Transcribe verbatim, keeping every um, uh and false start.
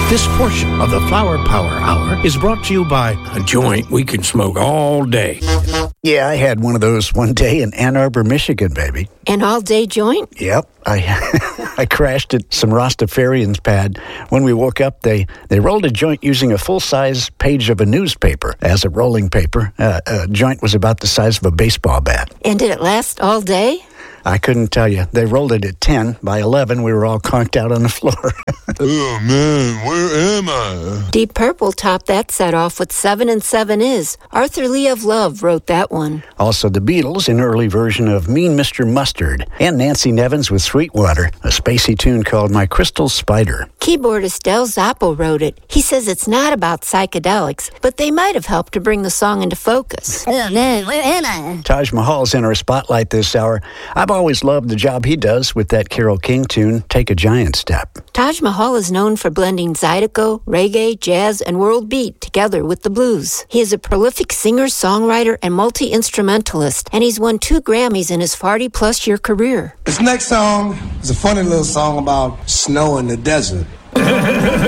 This portion of the Flower Power Hour is brought to you by a joint we can smoke all day. Yeah, I had one of those one day in Ann Arbor, Michigan, baby. An all-day joint? Yep. I I crashed at some Rastafarian's pad. When we woke up, they, they rolled a joint using a full-size page of a newspaper as a rolling paper. Uh, a joint was about the size of a baseball bat. And did it last all day? I couldn't tell you. They rolled it at ten. By eleven, we were all conked out on the floor. Oh, man, where am I? Deep Purple topped that set off with Seven and Seven Is. Arthur Lee of Love wrote that one. Also, the Beatles, an early version of Mean Mister Mustard. And Nancy Nevins with Sweetwater, a spacey tune called My Crystal Spider. Keyboardist Del Zappo wrote it. He says it's not about psychedelics, but they might have helped to bring the song into focus. Oh, man, where am I? Taj Mahal's in our spotlight this hour. I've always loved the job he does with that Carole King tune, Take a Giant Step. Taj Mahal is known for blending Zydeco, reggae, jazz, and world beat together with the blues. He is a prolific singer, songwriter, and multi-instrumentalist, and he's won two Grammys in his forty-plus-year career. This next song is a funny little song about snow in the desert.